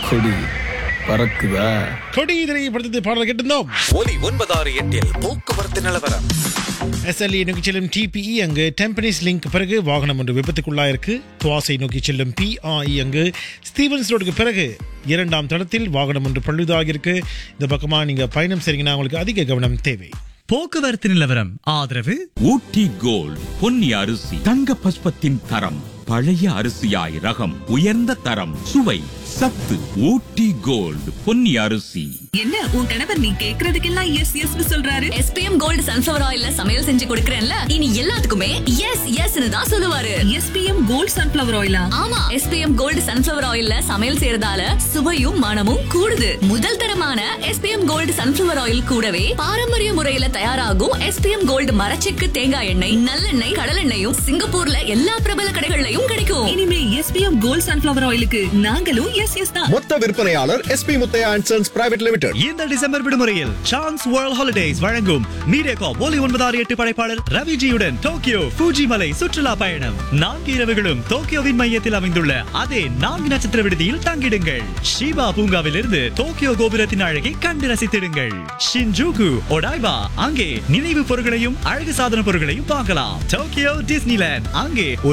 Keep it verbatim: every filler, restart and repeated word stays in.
கொடி பறக்குதா? கொடி திரைப்படத்தை பாடல் கேட்டிருந்தோம். ஒலி ஒன்பதாறு எட்டில் போக்குவரத்து நிலவரம். எஸ்எல்இ நோக்கி செல்லும் டிபிஇ அங்கு டெம்பனிஸ் லிங்க் பிறகு வாகனம் ஒன்று விபத்துக்குள்ளாயிருக்கு. துவாசை நோக்கி செல்லும் பிஆஇ அங்கு ஸ்டீவன்ஸ் ரோடுக்கு பிறகு இரண்டாம் தளத்தில் வாகனம் ஒன்று பழுதாகியிருக்கு. இந்த பக்கமா நீங்க பயணம் செய்றீங்கன்னா உங்களுக்கு அதிக கவனம் தேவை. போக்குவரத்து நிலவரம் ஆதரவு ஊட்டி கோல்ட் பொன்னி அரிசி தங்க பஸ்பத்தின் தரம் பழைய அரிசியாய் ரகம் உயர்ந்த தரம் சுவை சத்து ஊட்டி கோல்ட் பொன்னி அரிசி. என்ன உன் கணவர் நீ கேக்குறதுக்கெல்லாம் எஸ் எஸ் சொல்றாரு? எஸ்பிஎம் கோல்டு சன்ஃபிளவர் ஆயில்ல சமையல் செஞ்சு கொடுக்கறேன்ல, இனி எல்லாத்துக்குமே எஸ் எஸ் தான் சொல்லுவாரு. SPM gold sunflower ஆயிலா? ஆமா, எஸ்பிஎம் கோல்டு சன்ஃபிளவர் ஆயில்ல சமையல் செய்யறதால சுவையும் மனமும் கூடுது. முதல் தரமான எஸ்பிஎம் கோல்டு சன்ஃபிளவர் ஆயில் கூடவே பாரம்பரிய முறையில தயாராகும் எஸ்பிஎம் கோல்டு மரச்செக்கு தேங்காய் எண்ணெய், நல்லெண்ணெய், கடலெண்ணெயும் சிங்கப்பூர்ல எல்லா பிரபல கடைகள்லயும் கிடைக்கும். இனிமே எஸ்பிஎம் கோல்ட் சன்ஃபிளவர் ஆயிலுக்கு நாங்களும் எஸ் எஸ் தான். மொத்த விற்பனையாளர் SP Muthiah and sons private limited. இந்த டிசம்பர் விடுமுறையில் சான்ஸ் வேர்ல்ட் ஹாலிடேஸ் வழங்கும் மீடியாகாப் ஒலி ஒன்பதாறு எட்டு படைப்பாளர் ரவிஜியுடன் டோக்கியோ ஃபூஜி மலை சுற்றுலா பயணம். நான்கு இரவுகளும் டோக்கியோவின் மையத்தில் அமைந்துள்ள அதே நான்கு நட்சத்திர விடுதியில் தங்கிடுங்கள். ஷிபா பூங்காவில் இருந்து டோக்கியோ கோபுரத்தின் அழகை கண்டு ரசித்திடுங்கள். ஷின்ஜூகு, ஒடாய்பா, அங்கே நினைவு பொருட்களையும் அழகு சாதன பொருட்களையும் பார்க்கலாம். டோக்கியோ டிஸ்னிலேண்ட், அங்கே